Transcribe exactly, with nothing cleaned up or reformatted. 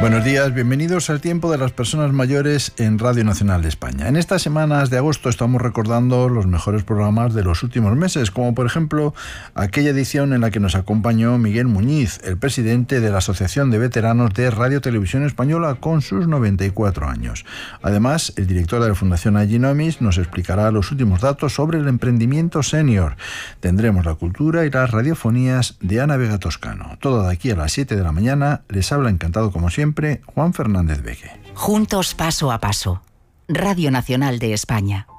Buenos días, bienvenidos al Tiempo de las Personas Mayores en Radio Nacional de España. En estas semanas de agosto estamos recordando los mejores programas de los últimos meses, como por ejemplo aquella edición en la que nos acompañó Miguel Muñiz, el presidente de la Asociación de Veteranos de Radio Televisión Española, con sus noventa y cuatro años. Además, el director de la Fundación Aginomis nos explicará los últimos datos sobre el emprendimiento senior. Tendremos la cultura y las radiofonías de Ana Vega Toscano. Todo de aquí a las siete de la mañana. Les habla encantado como siempre Juan Fernández Begue. Juntos paso a paso. Radio Nacional de España.